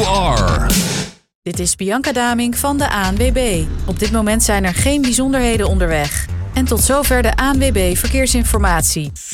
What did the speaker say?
you are. Dit is Bianca Damink van de ANWB. Op dit moment zijn er geen bijzonderheden onderweg. En tot zover de ANWB Verkeersinformatie.